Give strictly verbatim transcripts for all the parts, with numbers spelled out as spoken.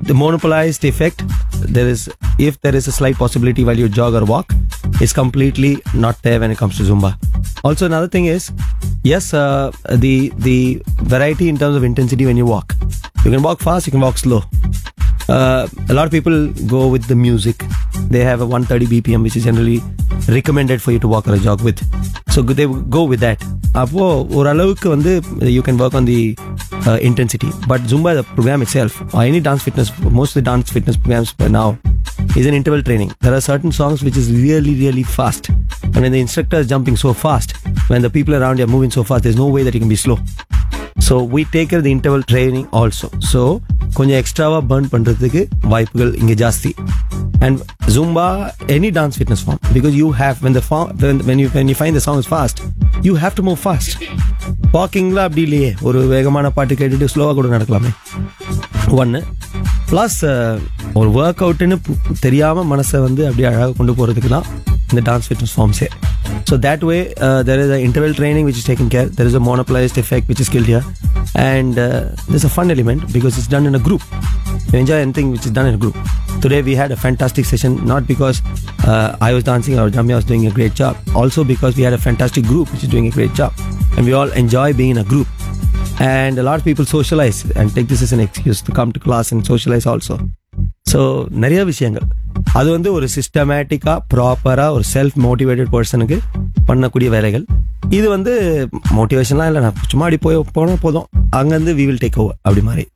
the monopolized effect, there is, if there is a slight possibility while you jog or walk, is completely not there when it comes to Zumba. Also, another thing is, yes, uh, the the variety in terms of intensity when you walk. You can walk fast, you can walk slow. Uh, a lot of people go with the music. They have a one thirty B P M, which is generally recommended for you to walk or jog with. So they go with that. அப்போ ஓரளவுக்கு வந்து you can work on the uh, intensity. But Zumba, the program itself, or any dance fitness, most of the dance fitness programs now is an interval training. There are certain songs which is really, really fast. And when the instructor is jumping so fast, when the people around you are moving so fast, there's no way that you can be slow. So we take care of the interval training also. So கொஞ்சம் எக்ஸ்ட்ராவா burn பண்றதுக்கு வாய்ப்புகள் இங்க ஜாஸ்தி. And Zumba, any dance fitness form, because you have, when the form, when, when you when you find the song is fast, you have to move fast. வாக்கிங்ல அப்படி இல்லையே, ஒரு வேகமான பாட்டு கேட்டுட்டு ஸ்லோவா கூட நடக்கலாமே. ஒன்னு பிளஸ் ஒரு ஒர்க் அவுட்னு தெரியாம மனசை வந்து அப்படியே அழகாக கொண்டு போறதுக்கு தான் இந்த dance fitness ஃபார்ம்ஸே. So that way uh, there is an interval training which is taken care. There is a monopolized effect which is killed here, and uh, there's a fun element because it's done in a group. You enjoy anything which is done in a group. Today we had a fantastic session, not because uh, I was dancing or Jamia was doing a great job, also because we had a fantastic group which is doing a great job, and we all enjoy being in a group. And a lot of people socialize and take this as an excuse to come to class and socialize also. So நிறைய விஷயங்கள் அது வந்து ஒரு சிஸ்டமேட்டிக்காக ப்ராப்பராக ஒரு self motivated பர்சனுக்கு பண்ணக்கூடிய வேலைகள். இது வந்து மோட்டிவேஷன்லாம் இல்லை, நான் சும்மா அப்படி போய் போனால் போதும், அங்கேருந்து வி வில் டேக் ஓவர் அப்படி மாதிரி.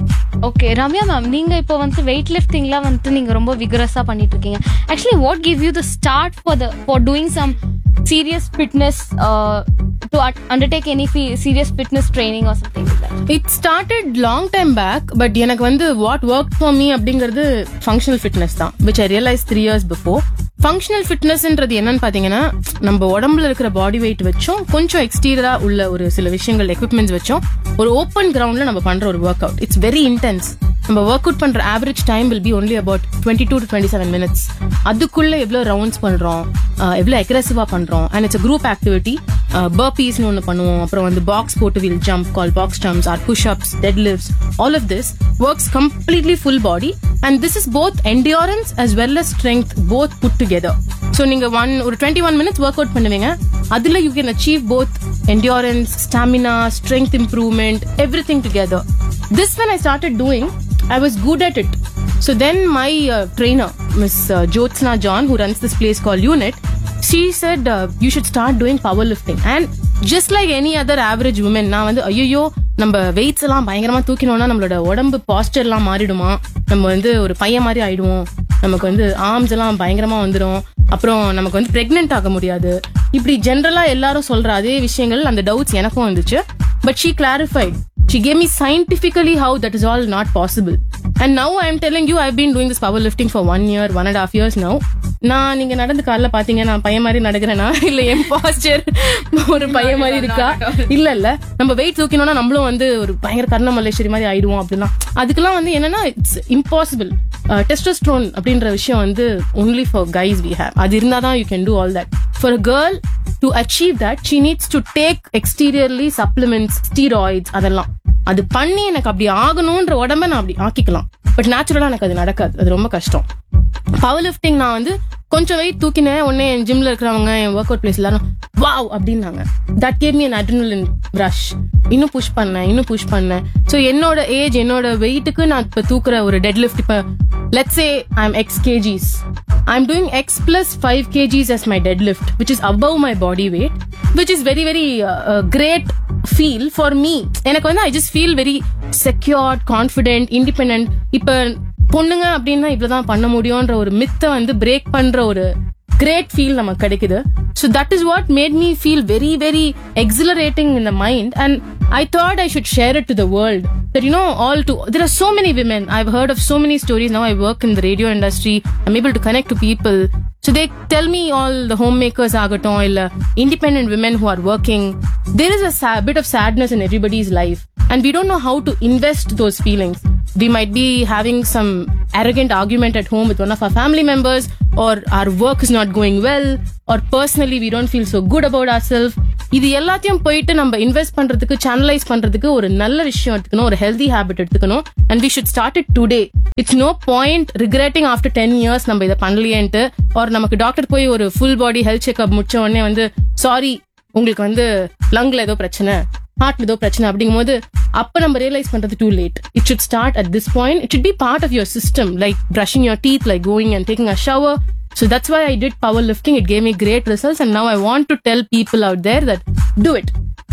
ஓகே ரம்யா மேம், நீங்கள் இப்போ வந்து வெயிட் லிஃப்டிங்லாம் வந்து நீங்கள் ரொம்ப விகரஸாக பண்ணிட்டு இருக்கீங்க. Actually what give you the start for the for doing some serious fitness uh, to undertake any f- serious fitness training or something like that? It started long time back, but எனக்கு வந்து what worked for me அப்படிங்கிறது functional fitness தான், which I realized three years before. Functional ஃபிட்னஸ்ன்றது என்னன்னு பாத்தீங்கன்னா, நம்ம உடம்புல இருக்கிற body weight வச்சும் கொஞ்சம் எக்ஸ்டீரியரா உள்ள ஒரு சில விஷயங்கள் எக்யூப்மெண்ட்ஸ் வச்சும் ஒரு ஓப்பன் கிரவுண்ட்ல நம்ம பண்ற ஒரு work out. It's very intense. நம்ம ஒர்க் அவுட் பண்ற average time will be only about twenty two to twenty seven minutes. அதுக்குள்ள எவ்வளவு ரவுண்ட்ஸ் பண்றோம், எவ்வளவு அக்ரெசிவா பண்றோம், அண்ட் இட்ஸ் குரூப் ஆக்டிவிட்டி. பர்பீஸ்னு ஒன்று பண்ணுவோம், அப்புறம் வந்து பாக்ஸ் போட்டு will jump call box jumps R push ups, dead lifts. All of this works completely full body, and this is both endurance as well as strength both put together. So நீங்க one ஒரு twenty one minutes work out பண்ணுவீங்க, அதுல you can achieve both endurance, stamina, strength improvement, everything together. This when I started doing, I was good at it. So then my uh, trainer, Miss uh, Jyotsna John, who runs this place called Unit, she said uh, you should start doing powerlifting. And just like any other average woman, நான் வந்து ஐயோ நம்ம weights எல்லாம் பயங்கரமா தூக்கினோம்னா நம்மளோட உடம்பு pastor எல்லாம் மாறிடுமா, நம்ம வந்து ஒரு பையன் மாதிரி ஆயிடுவோம், நமக்கு வந்து ஆர்ம்ஸ் எல்லாம் பயங்கரமா வந்துடும், அப்புறம் நமக்கு வந்து பிரெக்னென்ட் ஆக முடியாது, இப்படி ஜென்ரலா எல்லாரும் சொல்ற அதே விஷயங்கள் அந்த டவுட்ஸ் எனக்கும் வந்துச்சு. But she clarified. She gave me scientifically how that is all not possible. And now I am telling you, I've been doing this powerlifting for one year, one and a half years now. நான் நீங்க நடந்து காலைல பாத்தீங்க, நான் பையன் மாதிரி நடக்கிறேனா இல்ல என் pastor ஒரு பையன் மாதிரி இருக்கா? இல்ல இல்ல, நம்ம வெயிட் தூக்கினோம்னா நம்மளும் வந்து ஒரு பயங்கர கர்ண மல்லேஸ்வரி மாதிரி ஆயிடுவோம் அப்படின்னா அதுக்கெல்லாம் வந்து என்னன்னா இட்ஸ் இம்பாசிபிள். டெஸ்டோஸ்டெரோன் அப்படின்ற விஷயம் வந்து only for guys we have. அது இருந்தாதான் you can do all that. For a girl to achieve that, she needs to take exteriorly supplements, steroids, அதெல்லாம். அது பண்ணி எனக்கு அப்படி ஆகணும்ன்ற உடம்ப நான் அப்படி ஆக்கிக்கலாம். பட் நேச்சுரலா எனக்கு அது நடக்காது, அது ரொம்ப கஷ்டம். பவர் லிஃப்டிங் நான் வந்து கொஞ்சம் வெயிட் தூக்கினேன், உடனே என் ஜிம்ல இருக்கிறவங்க என் ஒர்க் அவுட் பிளேஸ் எல்லாரும் வாவ் அப்படின்னாங்க. That gave me an adrenaline rush. இன்னும் புஷ் பண்ணேன், இன்னும் புஷ் பண்ணேன். ஸோ என்னோட ஏஜ், என்னோட வெயிட்டுக்கு நான் இப்ப தூக்குற ஒரு டெட் லிஃப்ட், இப்ப let's say I'm X kgs, I'm doing X plus five kgs as my deadlift, which is above my body weight, which is very very uh, uh, great feel for me. எனக்கு வந்து I just feel very secured, confident, independent. இப்ப பொண்ணுங்க அப்படின்னா இப்படிதான் பண்ண முடியும்ன்ற ஒரு மித்தை வந்து break பண்ற ஒரு great feel நமக்கு கிடைக்குது. So that is what made me feel very very exhilarating in the mind, and I thought I should share it to the world, that you know all to there are so many women, I've heard of so many stories. Now I work in the radio industry, I'm able to connect to people, so they tell me all the homemakers agaton illa independent women who are working, there is a sa- bit of sadness in everybody's life, and we don't know how to invest those feelings. We might be having some arrogant argument at home with one of our family members, or our work is not going well, or personally we don't feel so good about ourselves, இது எல்லாத்தையும் போயிட்டு நம்ம invest பண்றதுக்கு channelise பண்றதுக்கு ஒரு நல்ல விஷயம் எடுத்துக்கணும், ஒரு ஹெல்தி ஹேபிட் எடுத்துக்கணும். And we should start it today. It's no point regretting after ten years நம்ம இதை பண்ணலையேன்ட்டு. ஒரு நமக்கு டாக்டர் போய் ஒரு ஃபுல் பாடி ஹெல்த் செக்அப் முடிச்ச உடனே வந்து சாரி உங்களுக்கு வந்து லங்ல ஏதோ பிரச்சனை, ஹார்ட்ல ஏதோ பிரச்சனை அப்படிங்கும் போது அப்ப நம்ம ரியலைஸ் பண்றது too late. It should start at this point. It should be part of your system, like brushing your teeth, like going and taking a shower. So that's why I did powerlifting. It gave me great results, and now I want to tell people out there that do it.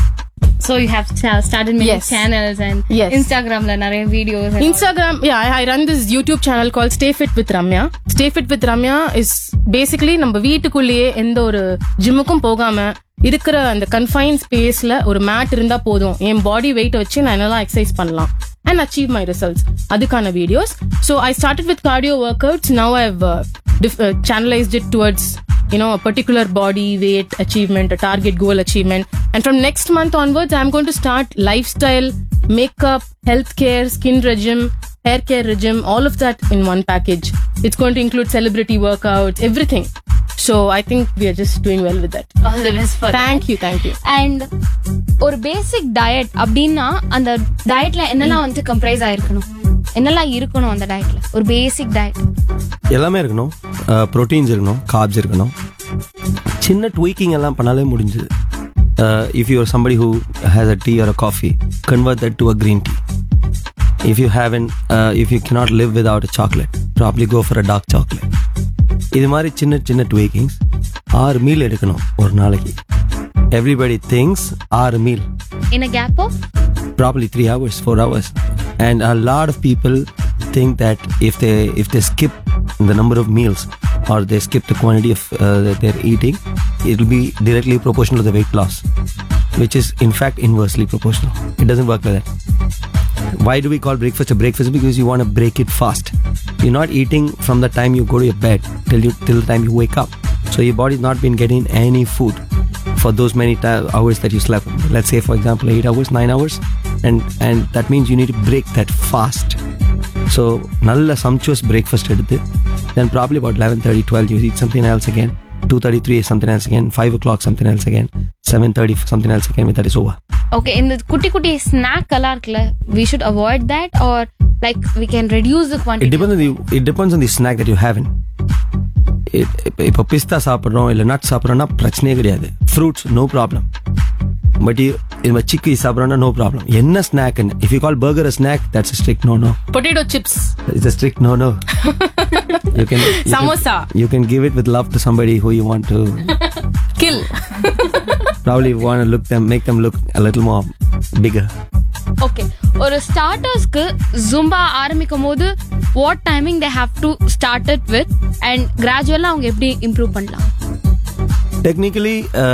So you have sta- started many Yes. channels and Yes. Instagram la nare videos and Instagram, yeah, I, I run this YouTube channel called Stay Fit with Ramya. Stay Fit with Ramya is basically நம்ம வீட்டுக்குள்ளேயே எந்த ஒரு ஜிம்முக்கும் போகாம இருக்கிற அந்த confine ஸ்பேஸ்ல ஒரு mat இருந்தா போதும், என் பாடி வெயிட் வச்சு நான் என்னெல்லாம் எக்ஸசைஸ் பண்ணலாம் and achieve my results. அதுக்கான videos. So I started with cardio workouts. Now I've uh, dif- uh, channelized it towards, you know, a particular body weight achievement, a target goal achievement. And from next month onwards, I'm going to start lifestyle, makeup, healthcare, skin regime, hair care regime, all of that in one package. It's going to include celebrity workouts, everything. So I think we are just doing well with that. all the best for Thank you, thank you. and ஒரு பேசிக் diet அப்படின்னா அந்த டயட்ல என்னெல்லாம் வந்து comprise ஆயிருக்கணும், என்னெல்லாம் இருக்கணும் அந்த டயட்ல? ஒரு பேசிக் டயட் எல்லாமே இருக்கணும். ப்ரோட்டீன்ஸ் இருக்கணும், கார்ப்ஸ் இருக்கணும். சின்ன ட்வீக்கிங் எல்லாம் பண்ணாலே முடிஞ்சது. If you are somebody who has a tea R a coffee, convert that to a green tea. If you haven't, uh, if you cannot live without a chocolate, probably go for a dark chocolate. இது மாதிரி சின்ன சின்ன ட்வீக்கிங்ஸ். ஆறு meal எடுக்கணும் ஒரு நாளைக்கு. Everybody thinks ஆறு meal, in a gap of probably three hours, four hours. And a lot of people think that if they if they skip the number of meals or they skip the quantity of uh, that they're eating, it will be directly proportional to the weight loss, which is in fact inversely proportional. It doesn't work like that. Why do we call breakfast a breakfast? Because you want to break it fast. You're not eating from the time you go to your bed till you till the time you wake up. So your body's not been getting any food for those many ta- hours that you slept. Let's say for example eight hours, nine hours, and and that means you need to break that fast. So nalla sumptuous breakfast eduthu, then probably about eleven thirty, twelve you eat something else again, two thirty-three something else again, five o'clock something else again, seven thirty something else again, with that is over. okay இந்த குட்டி குட்டி snack எல்லாம் இருக்குல்ல, we should avoid that or like we can reduce the It quantity? depends on the it depends on the snack that you have in. இப்போ பிஸ்தா சாப்பிட்றோம் இல்லை nut சாப்பிட்றோம்னா பிரச்சனையே கிடையாது, ஃப்ரூட்ஸ் நோ ப்ராப்ளம். பட் இது மாதிரி சிக்கி சாப்பிட்றோம்னா நோ ப்ராப்ளம். என்ன ஸ்நாக்னு if you call burger a snack, that's a strict no no. Potato chips, It's a strict no no. You can you samosa, can, you can give it with love to somebody who you want to kill. probably want to look them make them look a little more bigger. Okay, ஒரு ஸ்டார்டர்ஸ்க்கு Zumba ஆரம்பிக்கும் போது what timing they have to start it with and கிராஜுவலா அவங்க எப்படி improve பண்ணலாம்? Technically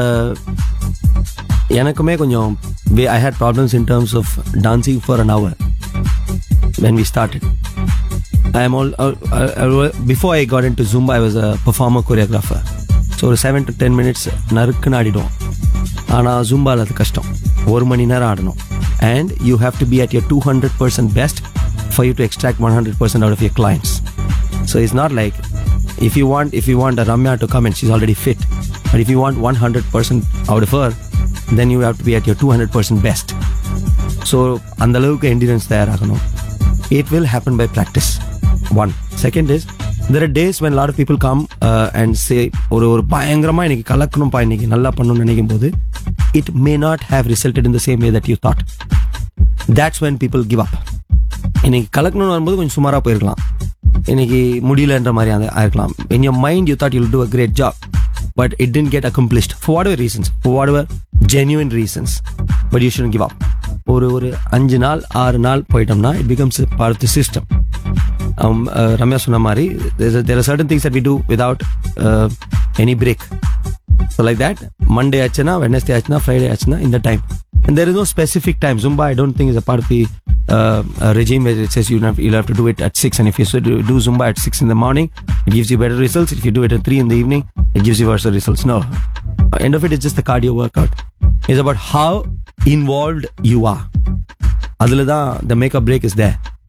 எனக்குமே கொஞ்சம் I had problems in terms of dancing for an hour when we started. I am all uh, uh, before I got into Zumba I was a performer choreographer. So ஒரு seven to ten minutes நறுக்குன்னு ஆடிடும். ஆனால் ஜும்பாவில் அது கஷ்டம், ஒரு மணி நேரம் ஆடணும். And you have to be at your two hundred percent best for you to extract one hundred percent out of your clients. So it's not like if you want if you want a Ramya to come and she's already fit, but if you want one hundred percent out of her, then you have to be at your two hundred percent best. So அந்த அளவுக்கு endurance தயாராகணும். It will happen by practice. One. Second is there are days when a lot of people come uh, and say ஒரு ஒரு பயங்கரமா இன்னைக்கு கலக்கணும்பா, இன்னைக்கு நல்லா பண்ணணும்னு நினைக்கும் போது it may not have resulted in the same way that you thought. That's when people give up. இன்னைக்கு கலக்கணும்னு வரும்போது கொஞ்சம் சுமாராக போயிருக்கலாம், இன்னைக்கு முடியலன்ற மாதிரி அந்த ஆயிருக்கலாம். In your mind you thought you'll do a great job, but it didn't get accomplished for whatever reasons, for whatever genuine reasons, but you shouldn't give up. ஒரு ஒரு அஞ்சு நாள் ஆறு நாள் போயிட்டோம்னா it becomes a part of the system. um, uh, Ramya சொன்ன மாதிரி there are, there are certain things that we do without uh, any break. So like that, Monday ஆச்சுன்னா, Wednesday ஆச்சுன்னா, Friday ஆச்சுன்னா இந்த time. And there is no specific time. Zumba I don't think is a part of the uh, uh, regime where it says you have, you'll have to do it at six, and if you do, do Zumba at six in the morning it gives you better results. If you do it at three in the evening it gives you worse results. No, end of it is just the cardio workout. It's about how involved you are. Adula da the make or break is there.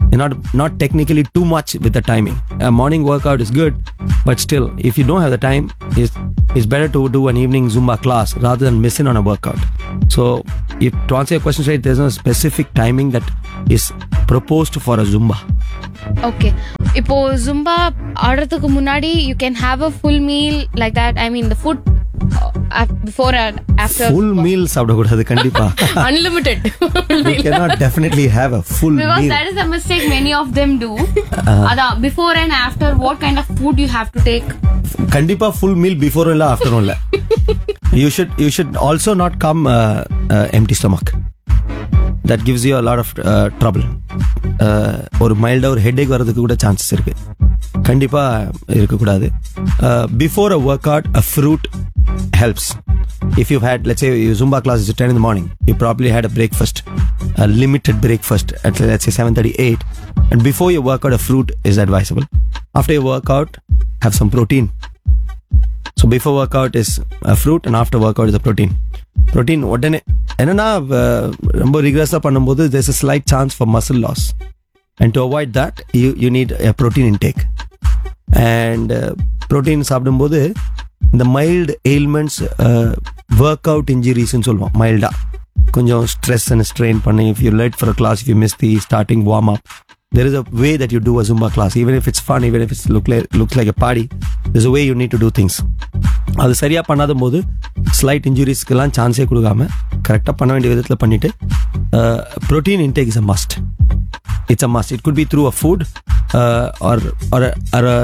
not not technically too much with the timing. A morning workout is good, but still, if you don't have the time, it's, it's better to do an evening Zumba class rather than missing on a workout. So, if to answer your question straight, there's no specific timing that is proposed for a Zumba. Okay இப்போ Zumba ஆடுறதுக்கு முன்னாடி you can have a full meal like that I mean the food before and after Full meal சாப்பிடக்கூடாது கண்டிப்பா. Unlimited You cannot definitely have a full because meal. that is a mistake many of them do. அதான் before and after what kind of food you have to take? கண்டிப்பா full meal before இல்ல afternoon இல்ல. You should you should also not come uh, uh, empty stomach. That gives you a lot of uh, trouble. Uh, ஒரு மைல்டா ஒரு headache வரதுக்கு கூட chances இருக்கு. கண்டிப்பா இருக்கக்கூடாது. Before a workout, a fruit helps. If you've had, let's say, your Zumba class is at ten in the morning, you probably had a breakfast, a limited breakfast at, let's say, seven thirty-eight, and before your workout, a fruit is advisable. After your workout, have some protein. So before workout is a fruit, and after workout is a protein. Protein, உடனே என்னன்னா ரொம்ப ரிகரஸாக பண்ணும்போது there's a slight chance for muscle loss, and to avoid that, you you need a protein intake. And uh, protein சாப்பிடும்போது இந்த mild ailments work out இன்ஜுரிஸ்ன்னு சொல்லுவோம். மைல்டா கொஞ்சம் stress and strain பண்ணி, if you late for a class, if you miss the starting warm up, there is a way that you do a Zumba class. Even if it's fun, even if it look like, looks like a party, there's a way you need to do things. அது சரியா பண்ணாத போது slide இன்ஜுரிஸ்க்கெல்லாம் சான்ஸே கொடுக்காம கரெக்டாக பண்ண வேண்டிய விதத்தில் பண்ணிட்டு protein intake is a must. It's a must. It could be through a food uh, or or a, or a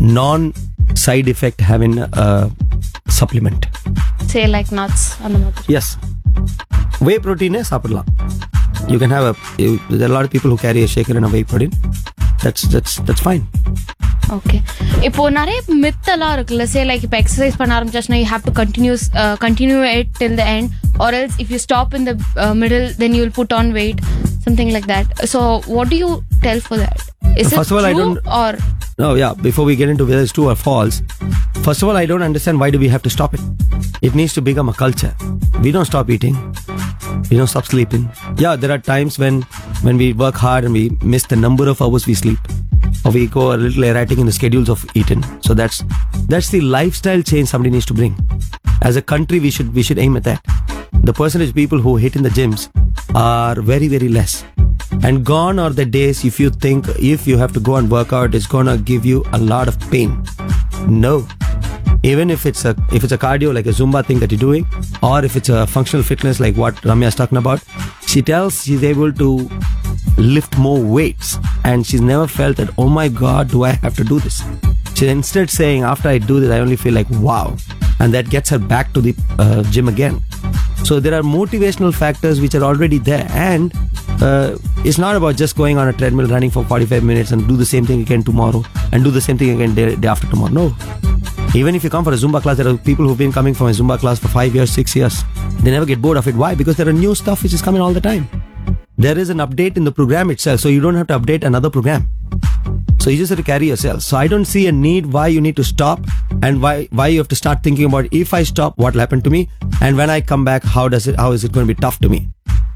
non-side effect having a supplement. Say like nuts அந்த மாதிரி. Yes. Whey protein is சாப்பிடலாம். You can have a. You, there are a lot of people who carry a shaker and a whey protein. That's that's that's fine. Okay இப்போ நிறைய மித்தெல்லாம் இருக்குல்ல. Say like இப்போ exercise பண்ண ஆரம்பிச்சாச்சுன்னா you have to continuous continue it till the end, or else if you stop in the middle then you will put on wait, something like that. So what do you tell for that? Is Uh, it first of all, I true don't- or No, yeah. Before we get into whether it's true or false, first of all, I don't understand why do we have to stop it. It needs to become a culture. We don't stop eating. We don't stop sleeping. Yeah, there are times when when we work hard and we miss the number of hours we sleep, or we go a little erratic in the schedules of eating. So that's that's the lifestyle change somebody needs to bring. As a country, we should we should aim at that. The percentage of people who hit in the gyms are very very less. And gone are the days if you think if you have to go and work out, it's gonna give you a lot of pain. No. Even if it's a if it's a cardio like a Zumba thing that you're doing, or if it's a functional fitness like what Ramya is talking about, she tells she's able to lift more weights, and she's never felt that, oh my God, do I have to do this? She's instead saying, after I do this, I only feel like wow, and that gets her back to the uh, gym again. So there are motivational factors which are already there, and uh, it's not about just going on a treadmill, running for forty-five minutes and do the same thing again tomorrow and do the same thing again day, day after tomorrow. No. Even if you come for a Zumba class, there are people who've been coming from a Zumba class for five years, six years. They never get bored of it. Why? Because there are new stuff which is coming all the time. There is an update in the program itself, so you don't have to update another program. So you just have to carry yourself. So I don't see a need why you need to stop, and why why you have to start thinking about, if I stop, what will happen to me, and when I come back, how does it how is it going to be tough to me?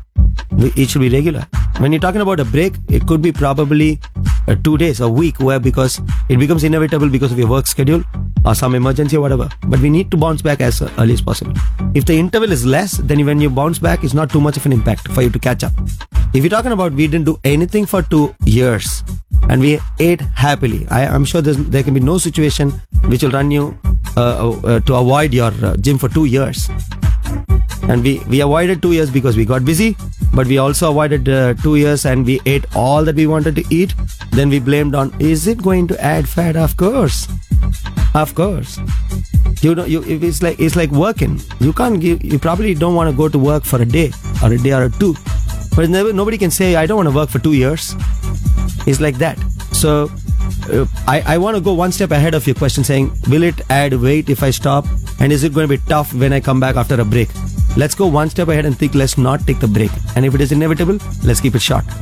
It should be regular. When you're talking about a break, it could be probably uh, two days, a week, where because it becomes inevitable because of your work schedule or some emergency or whatever. But we need to bounce back as early as possible. If the interval is less, then when you bounce back, it's not too much of an impact for you to catch up. If you're talking about we didn't do anything for two years and we ate happily, I, I'm sure there can be no situation which will run you uh, uh, to avoid your uh, gym for two years. And we, we avoided two years because we got busy, but we also avoided uh, two years and we ate all that we wanted to eat. Then we blamed on, is it going to add fat? Of course. Of course. You know, you, it's like it's like working. You can't give, you probably don't want to go to work for a day or a day or two. But never, nobody can say, I don't want to work for two years. It's like that. So uh, I, I want to go one step ahead of your question, saying, will it add weight if I stop? And is it going to be tough when I come back after a break? Let's go one step ahead and think, let's not take the break. And if it is inevitable, let's keep it short.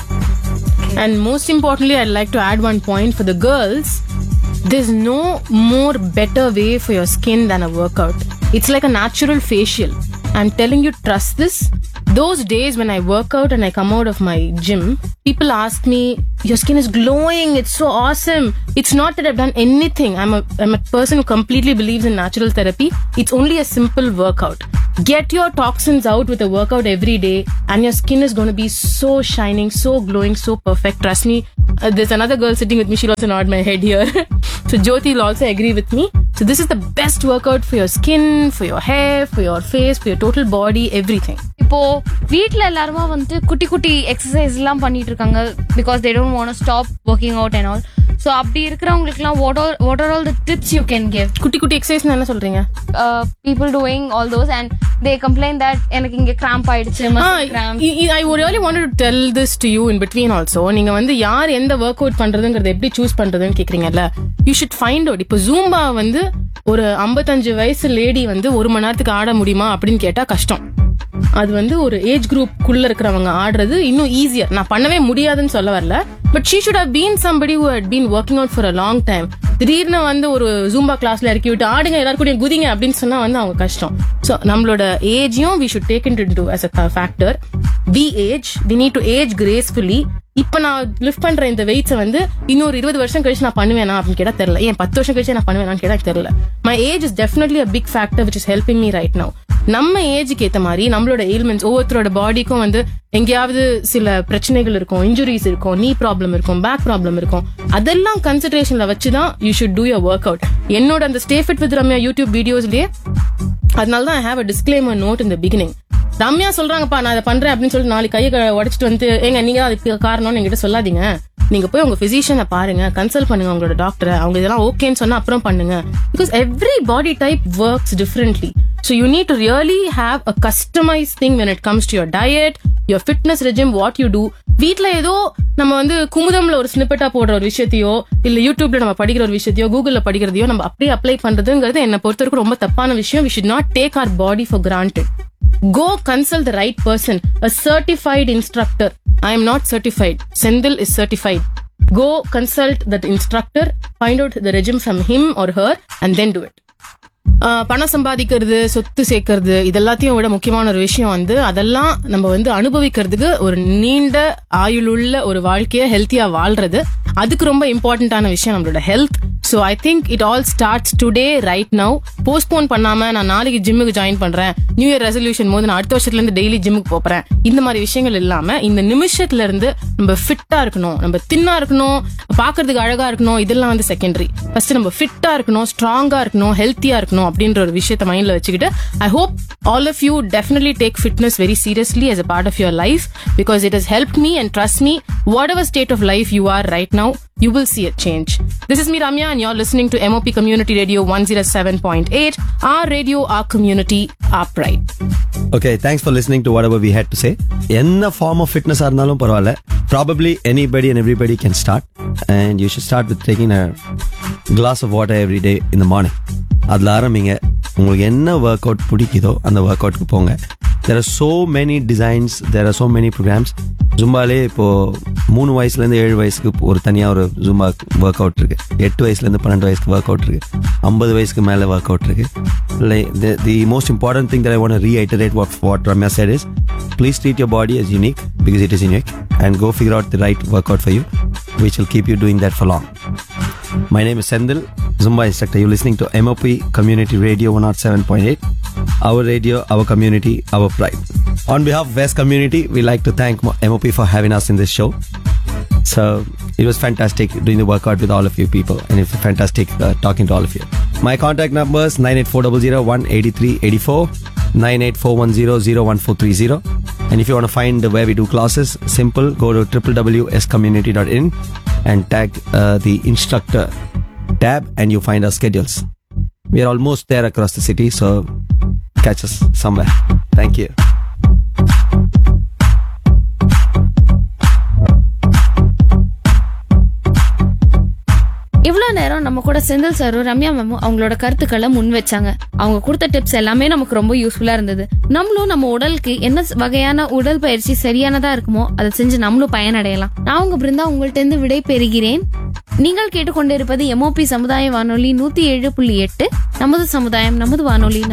And most importantly, I'd like to add one point for the girls. There's no more better way for your skin than a workout. It's like a natural facial. I'm telling you, trust this. those days when I work out and I come out of my gym, people ask me, your skin is glowing, it's so awesome. It's not that I've done anything. I'm a I'm a person who completely believes in natural therapy. It's only a simple workout. Get your toxins out with a workout every day and your skin is going to be so shining, so glowing, so perfect. Trust me. Uh, there's another girl sitting with me, she'll also nod my head here. So Jyoti will also agree with me. So this is the best workout for your skin, for your hair, for your face, for your total body, everything. இப்போ வீட்ல எல்லாருமா வந்து குட்டி குட்டி exercise எல்லாம் பண்ணிட்டு இருக்காங்க because they don't want to stop working out and all. So அப்படி இருக்கிறவங்களுக்குலாம் what are what are all the tips you can give? குட்டி குட்டி எக்ஸசைஸ் என்ன சொல்றீங்க? People doing all those and they complain that எனக்கு இங்க கிராம்ப் ஆயிடுச்சு. I really wanted to tell this to you in between also. நீங்க வந்து யார் எந்த ஒர்க் அவுட் பண்றதுங்கறத எப்படி சூஸ் பண்றதுன்னு கேக்குறீங்கல்ல, யூ ஷுட் ஃபைண்ட் அவுட். இப்போ ஜூம்பா வந்து ஒரு ஐம்பத்தஞ்சு வயசு லேடி வந்து ஒரு மணி நேரத்துக்கு ஆட முடியுமா அப்படின்னு கேட்டா கஷ்டம். அது வந்து ஒரு ஏஜ் குரூப் குள்ள இருக்கிறவங்க ஆடுறது இன்னும் ஈஸியா. நான் பண்ணவே முடியாதுன்னு சொல்ல வரல, but she should have been somebody who had been working out for a long time. திடீர்னு வந்து ஒரு ஜூம்பா கிளாஸ்ல இறக்கி விட்டு ஆடுங்க எல்லாரும் கூட குதிங்க அப்படின்னு சொன்னா வந்து அவங்க கஷ்டம். சோ நம்மளோட ஏஜையும் we should take into as a factor. We age, we need to age gracefully. இப்ப நான் லிஃப்ட் பண்ற இந்த வெயிட்ஸை வந்து இன்னொரு இருபது வருஷம் கழிச்சு நான் பண்ணுவேனா அப்படின்னு கேட்டா தெரியல. ஏன் பத்து வருஷம் கழிச்சு நான் பண்ணுவேனான்னு கேட்டா தெரியல. My age is definitely a big factor which is helping me right now. நம்ம ஏஜுக்கு ஏத்த மாதிரி நம்மளோட எயில்மெண்ட்ஸ் ஒவ்வொருத்தரோட பாடிக்கும் வந்து எங்கேயாவது சில பிரச்சனைகள் இருக்கும், இன்ஜுரிஸ் இருக்கும், நீ ப்ராப்ளம் இருக்கும், பேக் ப்ராப்ளம் இருக்கும். அதெல்லாம் கன்சிடரேஷன்ல வச்சுதான் you should do your work out. என்னோட அந்த stay fit with Ramya YouTube வீடியோஸ்லயே அதனாலதான் I have a disclaimer note in the beginning. Ramya சொல்றாங்கப்பா நான் அதை பண்றேன் அப்படின்னு சொல்லிட்டு நாளைக்கு கையை உடைச்சிட்டு வந்து எங்க நீங்க அதுக்கு காரணம்னு என்கிட்ட சொல்லாதீங்க. நீங்க போய் உங்க பிசிஷியனை பாருங்க, கன்சல்ட் பண்ணுங்க உங்களோட டாக்டரை. அவங்க இதெல்லாம் ஓகேன்னு சொன்னா அப்புறம் பண்ணுங்க. Because every body type works differently. So you need to really have a customized thing when it comes to your diet, your fitness regime, what you do. வீட்ல ஏதோ நம்ம வந்து குமுதம்ல ஒரு ஸ்னிப்பெட்டா போடுற ஒரு விஷயத்தையோ இல்ல யூடியூப்ல நம்ம படிக்கிற ஒரு விஷயத்தையோ கூகுள்ல படிக்கிறதையோ நம்ம அப்படியே அப்ளை பண்றதுங்கிறது என்ன பொறுத்த வரைக்கும் ரொம்ப தப்பான விஷயம். We should not take our body for granted. Go consult the right person, a certified instructor. I am not certified. Sendil is certified. Go consult that instructor, find out the regime from him or her and then do it. பணம் சம்பாதிக்கிறது, சொத்து சேர்க்கறது, இதெல்லாத்தையும் விட முக்கியமான ஒரு விஷயம் வந்து அதெல்லாம் நம்ம வந்து அனுபவிக்கிறதுக்கு ஒரு நீண்ட ஆயுளுள்ள ஒரு வாழ்க்கைய ஹெல்த்தியா வாழ்றது. அதுக்கு ரொம்ப இம்பார்ட்டன்டான விஷயம் நம்மளோட health. So I think it all starts today, right now. Postpone பண்ணாம நான் நாளைக்கு ஜிம்முக்கு ஜாயின் பண்றேன், நியூ இயர் ரெசல்யூஷன் போது நான் அடுத்த வருஷத்துல இருந்து டெய்லி ஜிம்முக்கு போறேன், இந்த மாதிரி விஷயங்கள் இல்லாம இந்த நிமிஷத்துல இருந்து நம்ம ஃபிட்டா இருக்கணும், நம்ம தின்னா இருக்கணும், பாக்குறதுக்கு அழகா இருக்கணும், இதெல்லாம் வந்து செகண்டரி. ஃபர்ஸ்ட் நம்ம ஃபிட்டா இருக்கணும், ஸ்ட்ராங்கா இருக்கணும், ஹெல்த்தியா இருக்கணும் அப்படின்ற ஒரு விஷயத்தை மைண்ட்ல வச்சுக்கிட்டு I hope all of you definitely take fitness very seriously as a part of your life because it has helped me, and trust me, whatever state of life you are right now, you will see a change. This is me Ramya and you're listening to M O P Community Radio one oh seven point eight. Our radio, our community, our pride. Okay, thanks for listening to whatever we had to say. Enna form of fitness ah irundhalum paravalla, probably anybody and everybody can start, and you should start with taking a glass of water every day in the morning. adla ஆரம்பிங்க. உங்களுக்கு என்ன work out பிடிக்குதோ அந்த work அவுட்க்கு போங்க. There are so many designs, there are so many programs. ஜும்பாலே இப்போ மூணு வயசுலேருந்து ஏழு வயசுக்கு ஒரு தனியாக ஒரு ஜும்பா ஒர்க் அவுட் இருக்கு, எட்டு வயசுலேருந்து பன்னெண்டு வயசுக்கு ஒர்க் அவுட் இருக்கு, ஐம்பது வயசுக்கு மேலே ஒர்க் அவுட் இருக்கு. The most important thing that I want to reiterate what what Ramya said is, please treat your body as unique because it is unique, and go figure out the right workout for you which will keep you doing that for long. My name is Sendil, Zumba instructor. You're listening to M O P Community Radio one oh seven point eight. Our radio, our community, our pride. On behalf of West Community, we like to thank M O P for having us in this show. So it was fantastic doing the workout with all of you people, and it's fantastic uh, talking to all of you. My contact numbers nine eight four zero zero one eight three eight four, nine eight four one zero zero one four three zero. And if you want to find where we do classes, simple, go to w w w dot s community dot in and tag uh, the instructor tab and you find our schedules. We are almost there across the city, so catch us somewhere. Thank you. இவ்வளவு நேரம் நம்ம கூட செந்தில் சாரும் ரம்யா மேமும் அவங்களோட கருத்துக்களை முன் வச்சாங்க. அவங்க கொடுத்த டிப்ஸ் எல்லாமே நமக்கு ரொம்ப யூஸ்ஃபுல்லா இருந்தது. நம்மளும் நம்ம உடலுக்கு என்ன வகையான உடல் பயிற்சி சரியானதா இருக்குமோ அதை செஞ்சு நம்மளும் பயனடையலாம். நான் உங்க பிருந்தா உங்கள்ட்ட இருந்து விடை பெறுகிறேன். நீங்கள் கேட்டுக்கொண்டிருப்பது எம்ஓபி சமுதாய வானொலி நூத்தி ஏழு புள்ளி எட்டு. நமது சமுதாயம், நமது வானொலி.